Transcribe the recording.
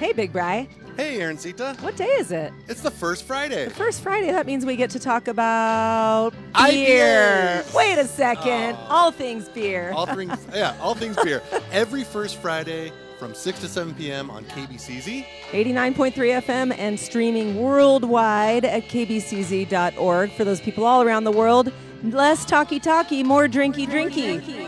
Hey, Big Bri. Hey, Aaroncita. What day is it? It's the first Friday. The first Friday. That means we get to talk about beer. IPAs. Wait a second. All things beer. All things beer. Every first Friday from 6 to 7 p.m. on KBCZ. 89.3 FM and streaming worldwide at kbcz.org. For those people all around the world, less talky, more drinky.